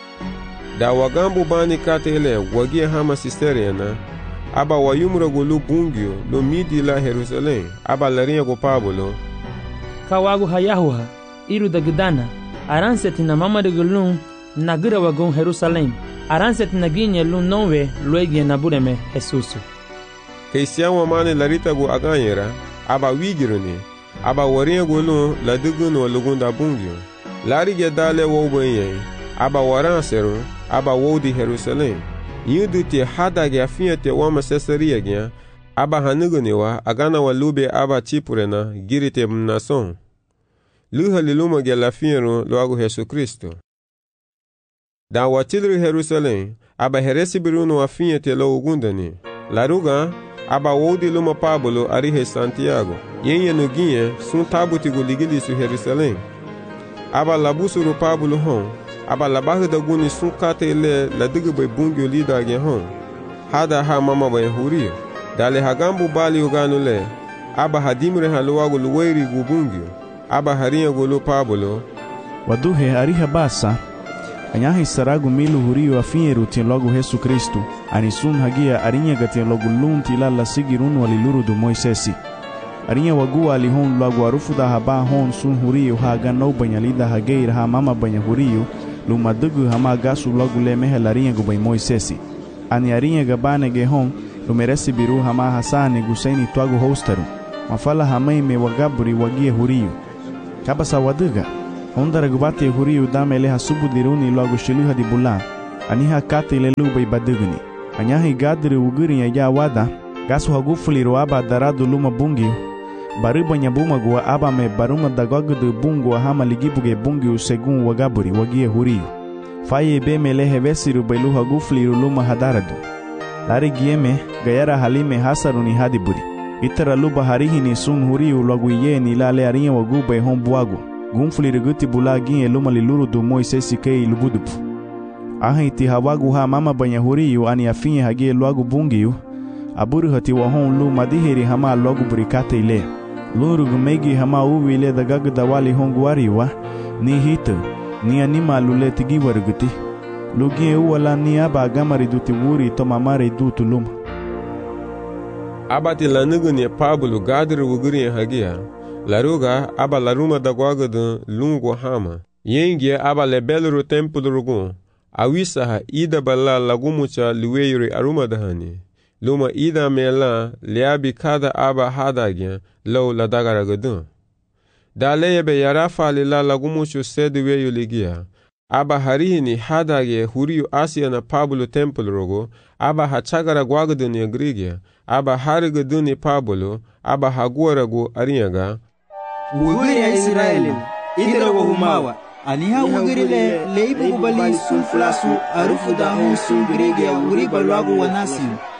Da wagambu bani kate ile wagia hama sisteriana. Aba wayumragu lu bungyo lu midi la Jerusalem. Aba la riago Pablo. Kawagu hayahuha iru da gdana aranseti na mama de gulun nagira wagon Jerusalem. Aranseti na ginye lu nonwe luegie na bureme Jesusu. Keisian mane larita gu aganyera aba wigiruni aba waria gulu la duguno lugunda bungyo larige dale wobenye aba waranseru aba wodi Jerusalem yuduti hadage afiete wama Caesarea gya aba hanuguniwa agana walube aba Chipurena girite mnason luha liluma gya lafiero loagu Yesu Kristo. Da watilri Jerusalem aba heresi biruno afiete lo ugundani laruga aba wodi luma Pablo arihe Santiago. Yenye nuginye sun tabuti guligili su Jerusalem. Aba labusuru Pablo hon. Aba labahu da guni sun kate ile la digbe bungyo lida gen hon. Hada ha mama bayan huriyo. Dale hagambu bali uganu le. Aba hadimre haluwagu luweri gu bungyo. Aba harinha gulu Pablo. Waduhe ariha basa. Anyahi saragu milu huriyo afinyeru tin logo Yesu Kristu. Anisun hagia arinha gatin logo lun tila la sigirun waliluru du Moisesi. Arinha wagua alihon logo arufu da haba hon sun huriyo haga no banyalida hageir ha mama banya huriyo lumadugu hama gasu logo le mehe larinha gu bay Moisesi. Ani arinha gabane ge hon lumeresi biru hama hasani gusaini twagu hostaru mafala hamai me wagaburi wagie huriyu kabasa waduga ondara gubate huriyu damele hasubu diruni logo shiluha di bula aniha kate lelu bai badugni anyahi gadri uguri ya ya wada gasu hagufuli roaba daradu luma bungi bariba nyabuma gua aba me baruma dagogu bungu hama ligibuge bungi segun wagaburi wagie huriyu faye be mele hevesiru bailu hagufuli luma hadaradu lari gieme gayara halime hasaruni hadiburi itara luba harihini sun huriyu logo yeni lale arinha waguba hom buago gunfuli riguti bulagin luma liluru do moisesi kei lubudupu ahiti hawagu ha mama banya huriyu ani afinye hagie logo bungiyu aburu hati wahon lu madiheri hama logo burikate ile luru gumegi hama uwi ile dagagu dawali honguariwa ni hito ni anima lule tigi warguti lugie uwala ni aba gamari duti wuri to mamare dutu luma abati lanugu ni pabulu gadri wuguri hagia laruga aba laruma dagwagu du lungu hama yengie aba lebeluru tempulu rugun awisaha ida bala lagumucha luweyuri aruma dahani luma ida mela liabi kada aba hadagya low ladagaragadun daleyebe yarafa lila lagumuchu seduweyu ligia aba harihini hadagye huriyu asiya na pabulu tempulu rugu aba hachagara gwagudun ya grigia aba harigudun ya pabulu aba haguaragu arinyaga wugiri ya Israeli idra wa humawa aniha wugiri le leibu bali sulflasu arufu da hon sun grigia wuri balwagu wanasi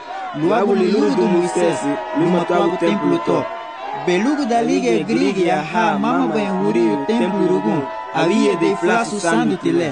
luagu liluru du muisesi lumatwagu templu to belugu da lige grigia ha mama ben wuri templu rugun aviye de flasu sandu tile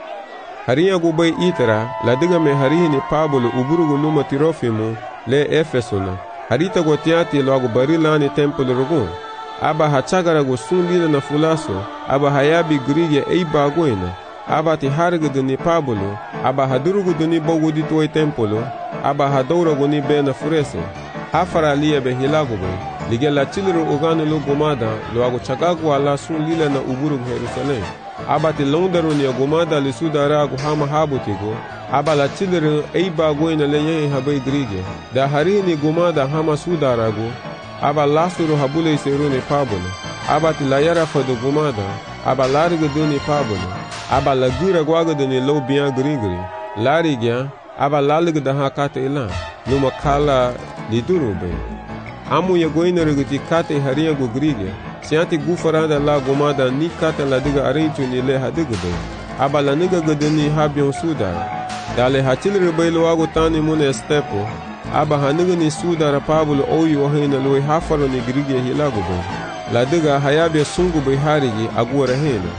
hariya gubai itara ladiga me harihini pabulu uburugu luma tirofimu le efesuna harita gotiati luagu barilani templu rugun aba hachagara go sun lila na fulaso aba hayabi grigia ei bagoina aba ti harigudu ni pabulu aba hadurugudu ni bogudi tuwe tempolo aba hadouragu ni bena furese hafara liya be hilagu be lige la chiliru uganu lu gumada lo agu chagagu ala sun lila na uburugu Jerusalem aba ti londaru ni gumada li sudaragu hama habutigo aba la chiliru ei bagoina le yehi habai grigia da harini gumada hama sudaragu aba lasuru habule seru ni pabulu aba ti la yara fadu gumada aba larigudu ni pabulu aba la gura gwagudu ni lo biyan grigri larigya aba laligudu ha kate ilan numa kala liduru be amu ya goina riguti kate hariya gu grigya siyanti gufaranda la gumada ni kate la diga arinchu ni le hadigu be aba la niga gudu ni habiyon sudara dale hachilri baylo wagu tani mune stepo aba haniga ni sudara pabulu oyi wahina loi hafaro ni grigya hilagu be la diga hayabe sungu be harigi aguwara hena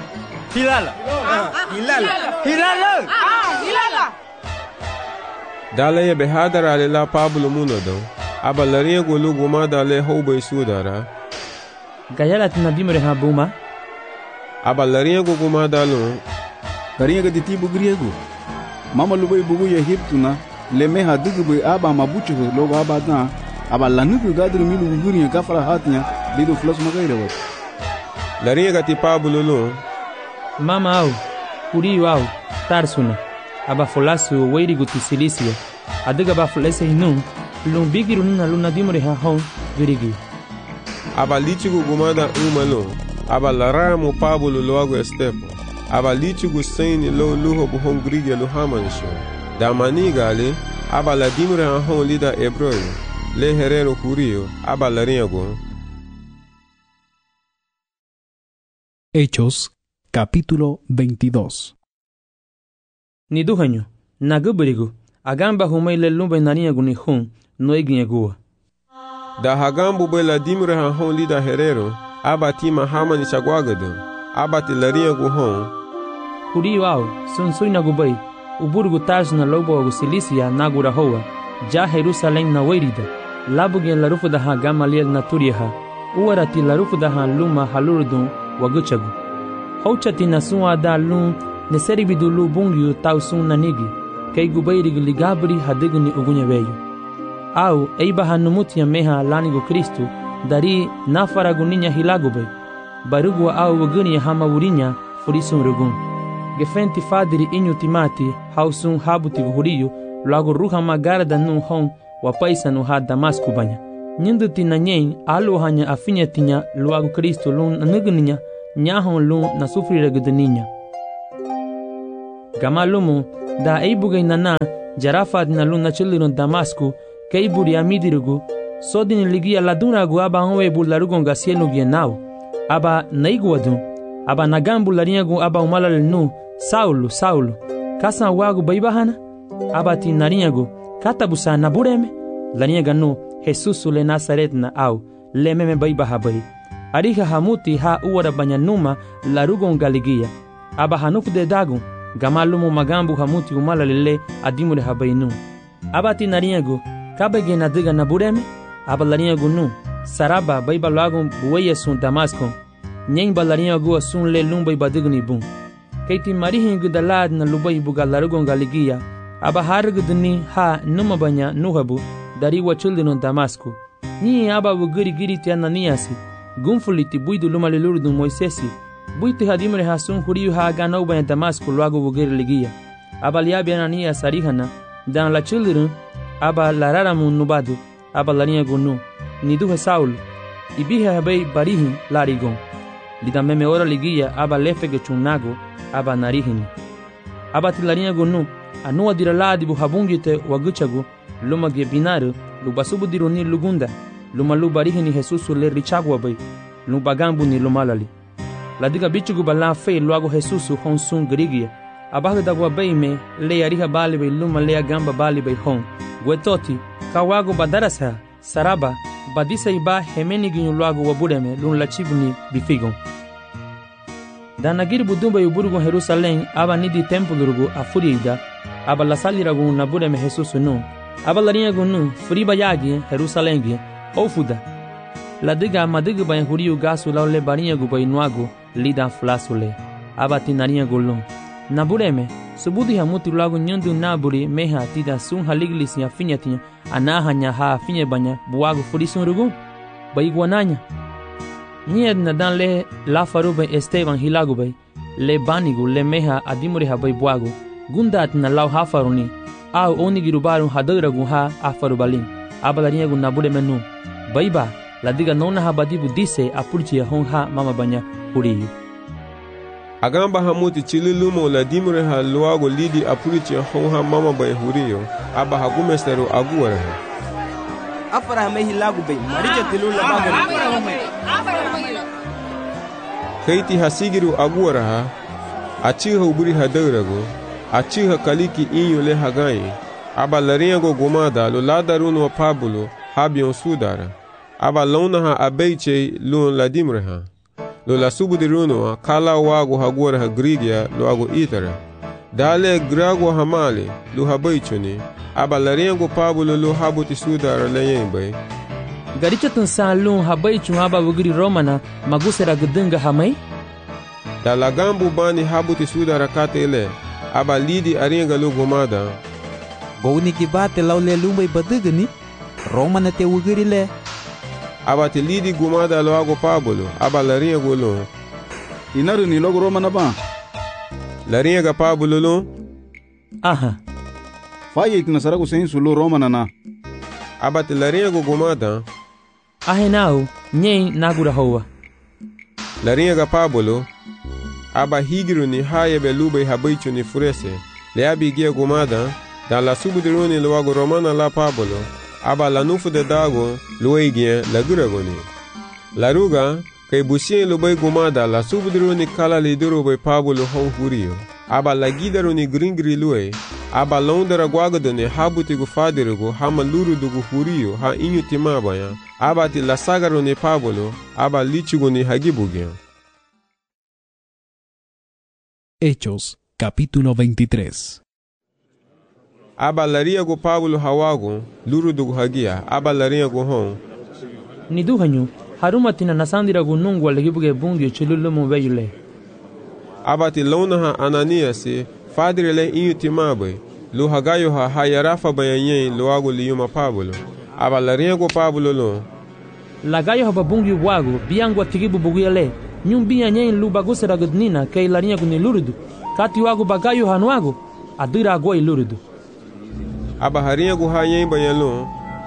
hilala hilala hilala hilala dale be hadara le la pabulu munodo aba lariya gulu gumada le hobe sudara gayala tinadimre habuma aba lariya gumada lo kariya ga ditibu griego mama lubai bugu ya hiptuna le me hadugu be aba mabuchu logo aba da aba lanugu gadru milu guguri ya kafara hatnya lido flos magaira wat lariya ga ti pabulu lo mama au huriyu au tarsuna aba folasu weirigu ti silisia adiga ba folese inu lun bigiru nina luna dimure ha hon virigi aba lichigu gumada umalo aba laramu pabulu loagu estepo aba lichigu saini lo luho buhon grigya luhamanisho da manigale aba la dimure ha hon lida ebroyo le herero huriyo aba lariago. Hechos capítulo veintidós. Ni duhanyo naguburigu agamba humai le lumba nania guni hun no iginyagua da hagambu bela dimre ha hon lida herero aba tima hamani chagwagadu aba tilaria gu hon huri wao sun sui nagubai uburgu taj na lobo gu silisia nagura hoa ja Jerusalem na wairida labugen la rufu da ha gamaliel na turiha uwarati la rufu da ha luma halurdun waguchagu hauchati na suwa da lun ne seribidu lu bungyu tausun na nigi kay gubayri ligabri hadigni ugunya veyo au eiba hanumutia meha lanigo Kristu dari nafara guninya hilagube barugu au wuguni hama wurinya furisun rugun gefenti fadiri inyu timati hausun habuti huriyo lago ruha magara da nun hon wa paisanu ha Damasku banya. Nyindu tina nyen alu hanya afinya tinya luagu Kristo lun nugninya nyahon lun na sufrire gudninya. Gamalumu da eibugai nana jarafad na lun na chilirun Damasku keiburi amidirugu sodini ligia laduragu aba onwe bularugon gasielu gienau aba naiguadun aba nagambu larinyagu aba umalalenu Saulo Saulo kasa wagu baibahana aba tinarinyagu katabusa nabureme larinyaga nu Jesus le Nazaret na au lememe baibaha bai ariha hamuti ha uwara banyanuma larugon galigia aba hanufu de dagu gamalumu magambu hamuti umalalele adimure habainu aba tinarinyagu kabege nadiga nabureme aba larinyagu nu saraba baiba lagu buweye sun Damasco nyen balarinyagu asun le lumbai badigni bun keiti marihingu dalad na lubai buga larugon galigia aba hargudni ha numa banya nuhabu dari wachulino Damasco ni aba bugiri giri tiana niasi gunfuliti buidu luma lelurdu Moisesi buiti hadimre hasun huriyu ha ganau banya Damasco luagu bugiri ligia aba liabi anania sarihana dan la children aba lararamu nubadu aba larinyagu nu niduhe Saulo ibihe habai barihin larigon lida meme ora ligia aba lefege chunago aba narihini aba tilarinyagu nu anua diraladi bu habungite waguchagu luma ge binaru lubasubu diruni lugunda luma lubarihini Jesus le richagwa bai lubagambu ni lumalali ladiga bichugu bala fe luago Jesus honsun grigia abaga dagwa bai me le ariha bali bai luma le gamba bali bai hon gwetoti kawago badarasa saraba badisa iba hemeni ginyu luago wabureme lun lachibuni bifigon danagir budumba yuburgo Jerusalem aba nidi tempulurugu afurida aba lasaliragu nabureme Jesus nu aba larinyagu nu furiba yagi Jerusalem gi ofuda ladiga madiga bayan huriyu gasu laule barinyagu bainuagu lida flasule aba tinarinyagu lun nabureme subudi hamuti lagu nyundu naburi meha tida sun haliglis ya finyatinya anahanya ha finye banya buagu furisun rugu baigwananya Nied na dan le la faruba Esteban hilagu bay le banigu le meha adimuri habai buagu gundat na lau hafaruni au onigirubaru hadaragu ha afarubalin abalarinyagu nabure menu baiba ladiga nona habadibu dise apurchia hon ha mama banya huriyu agamba hamuti chililumo la dimure ha luago lidi apurchia hon ha mama banya huriyu aba hagumesteru aguara afara me hilagu bay marija tilula bagari keiti hasigiru aguaraha achiha uburi hadarago achiha kaliki inyo le hagai aba laringo gomada lo ladarun wa pabulo habion sudara aba lonaha abeiche lo ladimreha lo la subudiruno kala wago haguaraha grigia lo ago itara dale grago hamale lo habeichuni aba laringo pabulo lo habuti sudara leyembe garicha tunsalun habaichu aba wugiri romana magusera gudunga hamai da lagambu bani habuti suda rakate ile aba lidi aringa lu gomada boni kibate laule lumbai badugani romana te wugiri le aba te lidi gomada lo ago pabulo aba laringa golo inaru ni logo romana ba laringa pabulo lo aha faye itinasaragu sensu lo romana na aba te laringa gomada ahenau nyen nagura hoa laringa pabulo aba higiru ni haye belube habaichu ni furese le abigia gomada da la subudiruni luago romana la pabulo aba la nufu de dago luegia la duragoni la ruga kay busien lubai gomada la subudiruni kala liduru bai pabulo hon huriyo aba la gidaruni gringri lue aba londara gwagadone habuti gu fadirugu hama lurudugu huriyo ha inyu timabaya aba ti la sagaruni pabulo aba lichuguni hagibugia. Hechos, capítulo veintitrés. Aba lariago Pablo hawago, lurudugu hagia, aba lariago hon. Niduhanyu, harumatina nasandiragu nungwa legibuge bungyo chilulumu veyule. Aba ti launaha Ananiasi, fadirele inyu timabe, lu hagayo ha hayarafa bayanyen luago liyuma Pablo. Aba lariago Pablo lo. Lagayo ha babungyo wago, biangwa tigibu buguyale. Nyumbia nyen lu bagusera gudnina kay larinha guni lurudu kati wago bagayo hanuago adira go ilurudu aba harinha gu hayen bayalo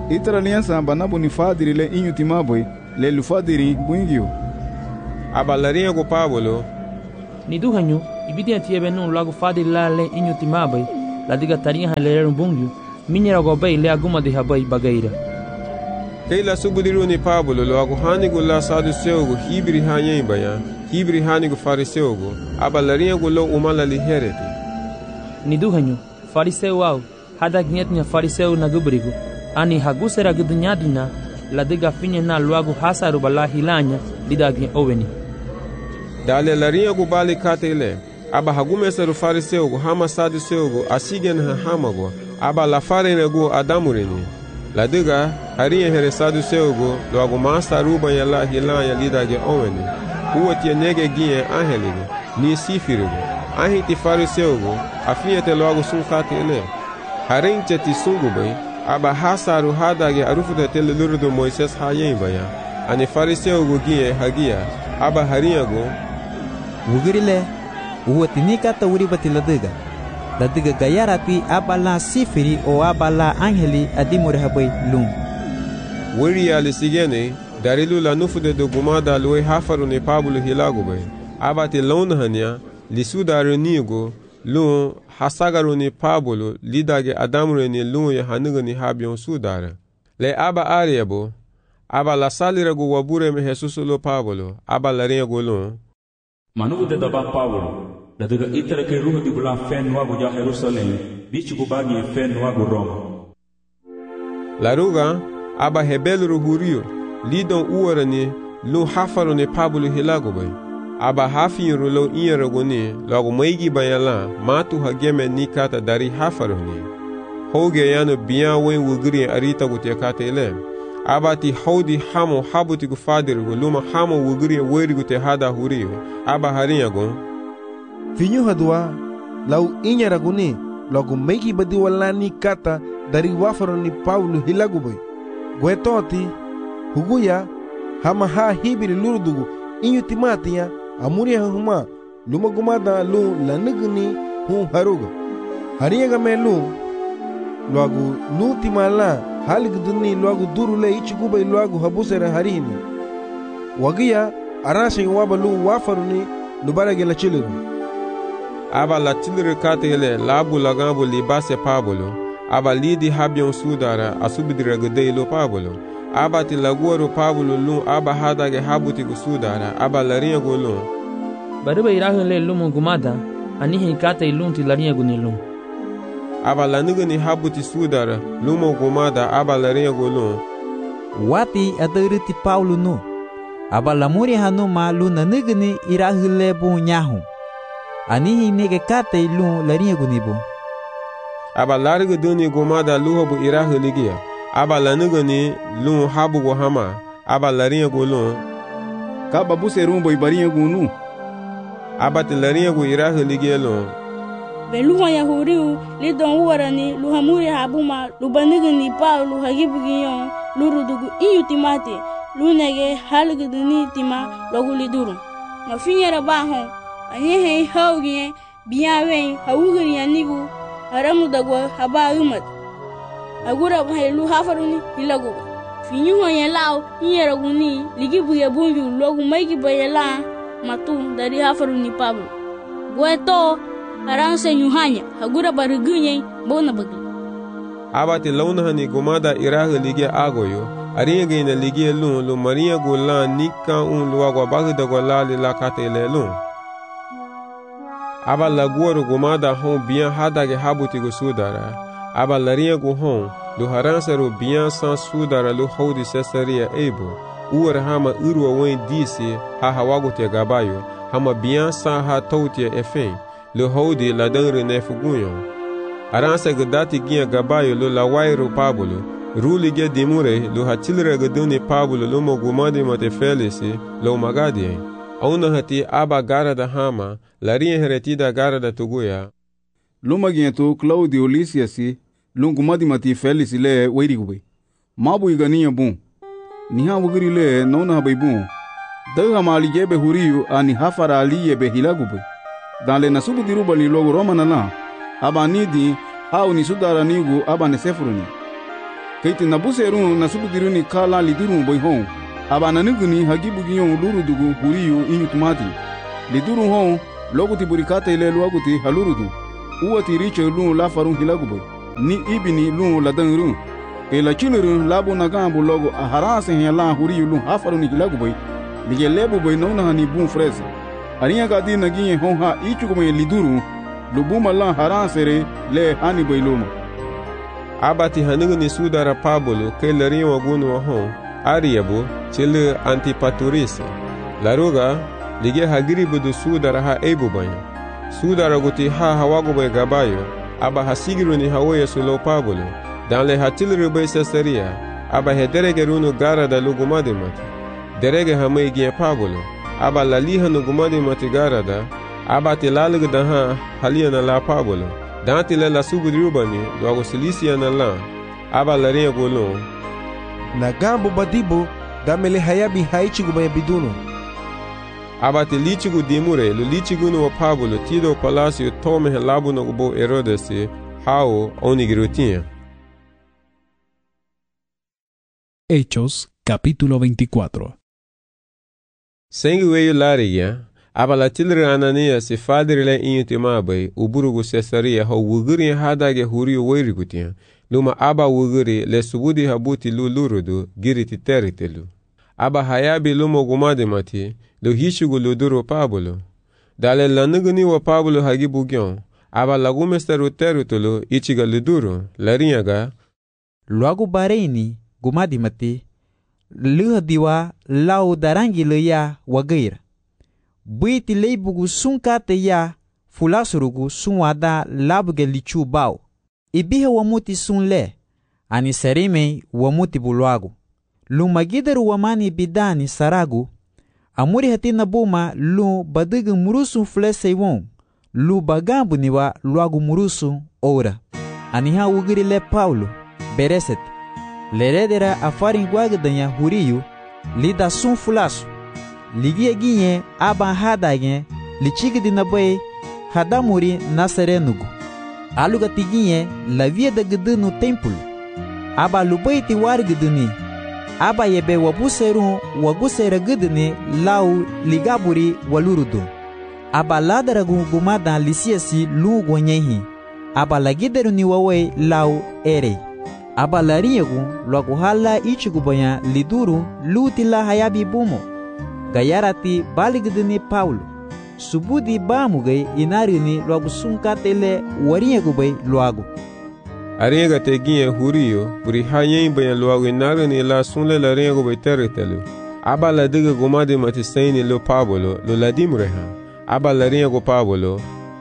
Itara alianza banabu ni fadiri le inyu timabwe le lufadiri buingio. Aba larinha go Pablo. Ni du hanyu ibidi atiebe nun lagu fadiri la le inyu timabwe la diga tarinha le rumbungio minyera go bay le aguma de habai bagaira. Keila subudiru ni Pablo lo agu hanigu la saduseu go hibri hanyemba ya hibri hanigu fariseu go aba larinha go lo umala li hereti. Ni du hanyu fariseu au hada gnyetnya fariseu na gubrigo ani hagusera gudnyadina la diga finye na luagu hasaru bala hilanya didagi oweni. Dale larinha go bali katele aba hagume seru fariseu go hama saduseu go asigen ha hamago aba la farene go adamureni. La diga harinha here saduseu go luagu masa ruba ya la hilanya didagi oweni. Uwa tia nege gie angeligo ni sifirigo ahi ti fariseu go afinye te luagu sun katele harin cheti sungu bay aba hasaru hadage arufuda tele lurdo Moises hayemba ya ani fariseu go gie hagia aba harinha go wugirile uwa tinika ta wuri batila diga la diga gayarati aba la sifiri o aba la angeli adimure habai lum wuri ya lisigene darilu la nufude do gumada loe hafaru ne Pablo hilago bay aba te lonhania lisudaru nigo lu hasagaru ni Pablo lidage adamure ni lu ya hanuga ni habion sudara le aba ariabo aba la salira go wabure me Jesus lo Pablo aba la rengo lo manugo de daba Pablo la daga itara ke ruho di bula fen wago ja Jerusalem bichi go bagi fen wago Roma la ruga aba hebelu hurio lidon uorani lu hafaru ni Pablo hilago bay aba hafi rulo inrogoni logo maigi bayala matu hageme nikata dari hafaroni hoge yano biya wen wugri arita gute katele abati hodi hamo habuti gu fadir gu luma hamo wugri weri gute hada huriyo aba hariya go finyu hadwa lau inyaragoni logo maigi badi wala nikata dari wafaroni Paulo hilaguboy gwetoti huguya hama ha hibiri lurudugu inyu timatiya amuri huma luma gumada lu lanigni hu haruga hariyaga me lu luagu lu timala haligduni luagu durule ichiguba luagu habusera harini wagiya arashin wabalu wafaruni lubarage la chiliru aba la chiliru katele labu lagambo libase Pablo aba lidi habion sudara asubidira gdeilo Pablo aba ti laguaro Pablo lu aba hadage habuti gusudara aba larinha go lu bariba irahin le lumu gumada anihi kata ilun ti larinha gunilum aba lanigani habuti sudara lumu gumada aba larinha go lu wati adariti Paulo no aba lamuri hanu ma lu nanigani irahin le bu nyahu anihi nege kata ilun larinha gunibu aba larga duni gumada lu bu irahin ligia aba lanigani lu habu go hama aba larinha go lu kaba buserumbo ibarinha gunu aba te larinha go irahin ligelo beluha yahuriu lidon warani luhamuri habuma lubanigani Paulo hagibugiyon lurudugu iyutimate lunege halguduni tima loguliduru mafinyera baho anyehe haugie biyawen hawugri anigu haramu dagwa haba umat agura bahelu hafaruni hilago finyuho yelao iyeraguni ligibuge bunju logu maigi bayela matu dari hafaruni Pablo gweto aranse nyuhanya agura barugunye bona bagi abati launahani gumada iraga ligia agoyo aringa ina ligia lun lu maria gola nika un luagwa bagda gola la katele lun aba laguaro gumada hon bien hadage habuti go sudara aba larinha go hon lu haransero bien sans sudara lu hodi cesaria ebo uar hama urwa wen disi ha hawago te gabayo hama bien sans ha tautia efen lu hodi la dangre nefugunyo aransa gadati gia gabayo lu la wairo Pablo ruli ge dimure lu hatilre gaduni Pablo lu mo gumade mate felisi lu magadi auna hati aba gara da hama larinha heretida gara da tuguya luma giento Claudio Lysiasi lungu madi mati Felix le weirigube mabu igania bun niha wugiri le nona habai bun daga mali jebe huriyu ani hafara aliye be hilagube dale nasubu diruba ni logo Roma na na aba nidi au ni sudara nigu aba ne sefruni Keiti nabuserun nasubudiruni kala lidurun boy hon. Aba nanuguni hagibugiyon lurudugu huriyu inyutumati. Lidurun hon loguti burikate ile luaguti halurudu. Uwati riche lun lafarun hilaguboy. Ni ibini lun ladangrun. Ke la chilurun labu nagambu logo aharase hela huriyu lun hafarun hilaguboy. Lige lebu boy nauna hani bun frese. Ariya gadi nagiye hon ha ichugume lidurun. Lubuma lan haransere le hani boy luma. Abati hanuguni sudara Pablo ke larin wagunu wahon Ariabu chile Antipaturis. Laruga lige hagiribu du sudara ha ebu banya. Sudara guti ha hawagubai gabayo. Aba hasigiruni hawoye sulo Pablo. Danle hatilri bai Caesarea. Aba hederege runu gara da lugumadi mati. Derege hamai gye Pablo. Aba laliha nugumadi mati gara da. Aba tilalig da ha haliana la Pablo. Dante le la subudrubani logo Cilicia na la aba la rinha golon na gambo badibo damele hayabi haichigu baya biduno aba te lichigu dimure lo lichigu no Pablo tido palacio tome labu no bo Herodes hao onigirutinha. Hechos capítulo veinticuatro. Sengu weyo lariya aba la tilre Anania se fadre le intimabai uburugu Caesarea ho wuguri hadage huri weirigutia luma aba wuguri le subudi habuti lulurudu giriti teritelu aba hayabi lumo gumade mati lo hishugu luduro Pablo dale lanuguni wa Pablo hagibugyon aba lagumesteru teritelu ichiga luduro larinyaga luagu bareni gumadi mati luha diwa lau darangi leya wagaira buiti leibugu sunkate ya fulasurugu sunwada labuge lichu bao. Ibihe wamuti sunle, ani serime wamuti bulwagu. Lumagideru wamani bidani saragu, amuri hatina buma lu badigu murusu flese won, lu bagambu niwa luagu murusu ora. Aniha ugiri le Paulo, bereset, leredera afarin gwagdanya huriyu, lida sun fulasu. Ligie ginye aba hadage lichigi dinaboy hadamuri naserenugu aluga tiginye la via de gdunu templo aba lubaiti wargduni aba yebe wabuseru wagusere gduni lau ligaburi walurudu aba ladaragu gumada lisiasi lu gonyehi aba lagideru ni wawe lau ere aba lariegu lwaguhala ichigubaya liduru lutila hayabi bumo gayarati baligdini Paulo subudi bamugai inarini logo sunkatele wariegubay loago ariega teginye huriyo buri hayen bayan loago inarini la sunle la riegubay teritelu aba la diga gumadi matisaini lo Pablo lo ladimreha aba la riego Pablo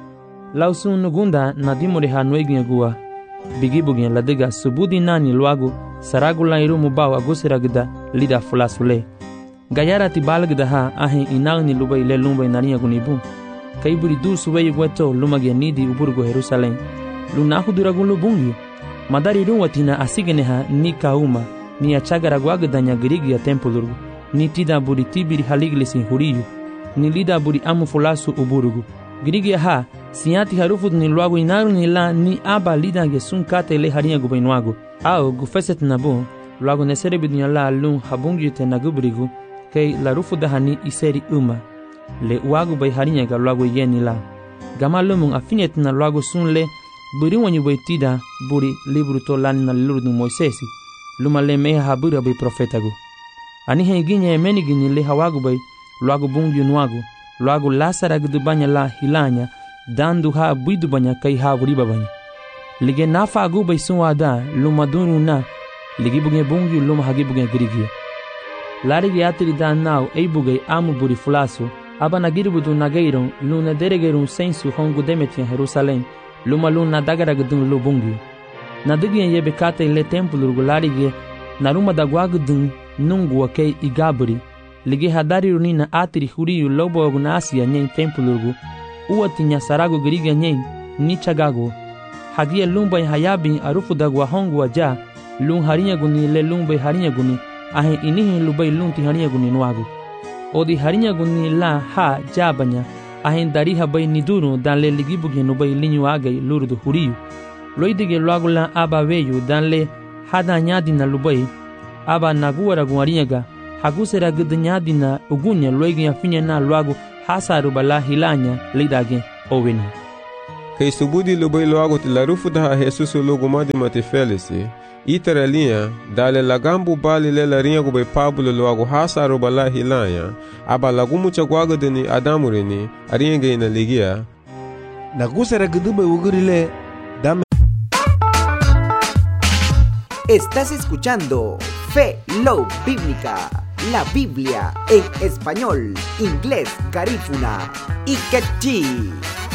lausun nugunda nadimreha noeginye gua bigibugin la diga subudi nani loago saragula irumu bawa gusiragda lida fulasule gayara ti balgda ha ahin inagni lubay le lumbay nariya gunibu kayburi du subay gweto lumage nidi uburgo Jerusalem lunahu duragun lubungi madari ruwatina asigene ha ni kauma ni achagara gwagdanya grigia tempolurgu ni tida buri tibiri haliglesi huriyu ni lida buri amu fulasu uburgu grigia ha siati harufud ni luagu inaru ni la ni aba lida gesun kate le hariya gubainwagu au gufeset nabu luagu nesere bidunya la lun habungi te nagubrigu kay la rufuda hani iseri uma le wagu bay harinya ga luagu yeni la gama lumun afinet na luagu sunle buri wanyu bay tida buri libru to lan na lurdu Moisesi luma le meha habura bay profetagu ani he ginye meni ginye le hawagu bay luagu bungu nuagu luagu lasara gudu banya la hilanya dandu ha buidu banya kay ha guriba banya lige nafa agu bay sunwada luma dunu na ligi buge bungu luma hagi buge grigia larigi atiri dan nau eibugay amu buri fulasu aba nagiribudu nagairon luna deregerun sensu hongu demetian Jerusalem luma luna dagaragdun lubungu nadigien yebe kate le templo larigi naruma dagwagdun nungu wakei igaburi ligi hadari runina atiri huriyu lobo ogunasia nyen templo uwatinya sarago griga nyen nichagago hagia lumba hayabin arufu dagwa hongu waja lun harinya guni le lumba harinya guni ahe inihi lubay lunti harinya guni nuagu odi harinya guni la ha jabanya ahe dariha bay niduru dan le ligibugi nubay linyu agay lurdu huriyu loidige luagu la aba weyu dan le hada nyadina lubai aba naguara guariaga hagusera gudnyadina ugunya luegia finya na luago hasaru bala hilanya lidage owena Kei subudi lubai luago ti larufu daha Jesus logo madi mate felisi itera linha dale lagambu bali le larinha go be Pablo luago hasaru bala hilanya aba lagumu chagwaga deni adamureni aringa ina ligia nagusera gudube ugurile dame. Estás escuchando Fe Love Bíblica, la Biblia en español, inglés, garífuna y quechí.